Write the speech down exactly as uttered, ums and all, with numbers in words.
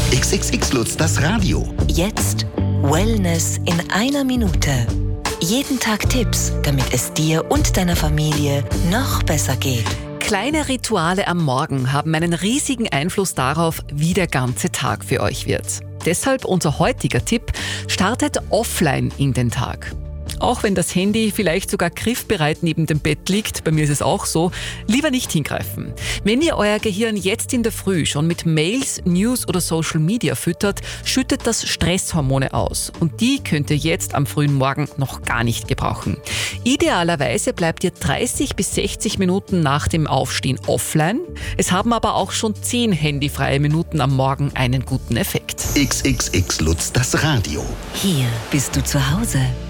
X X X Lutz, das Radio. Jetzt Wellness in einer Minute. Jeden Tag Tipps, damit es dir und deiner Familie noch besser geht. Kleine Rituale am Morgen haben einen riesigen Einfluss darauf, wie der ganze Tag für euch wird. Deshalb unser heutiger Tipp: startet offline in den Tag. Auch wenn das Handy vielleicht sogar griffbereit neben dem Bett liegt, bei mir ist es auch so, lieber nicht hingreifen. Wenn ihr euer Gehirn jetzt in der Früh schon mit Mails, News oder Social Media füttert, schüttet das Stresshormone aus. Und die könnt ihr jetzt am frühen Morgen noch gar nicht gebrauchen. Idealerweise bleibt ihr dreißig bis sechzig Minuten nach dem Aufstehen offline. Es haben aber auch schon zehn handyfreie Minuten am Morgen einen guten Effekt. X X X Lutz, das Radio. Hier bist du zu Hause.